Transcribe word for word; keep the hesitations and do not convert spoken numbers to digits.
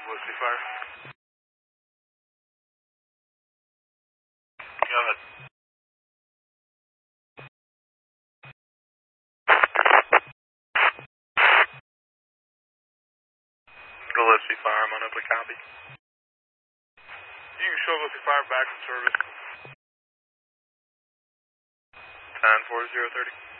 Gillespie Fire. Go ahead. Gillespie Fire, I'm on up a copy. You can show Gillespie Fire back in service. ten four zero thirty.